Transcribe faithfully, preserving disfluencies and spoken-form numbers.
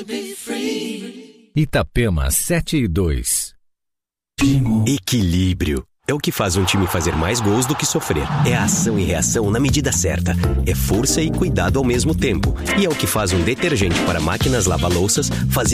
Itapema sete e dois. Equilíbrio é o que faz um time fazer mais gols do que sofrer. É ação e reação na medida certa. É força e cuidado ao mesmo tempo. E é o que faz um detergente para máquinas lava-louças fazer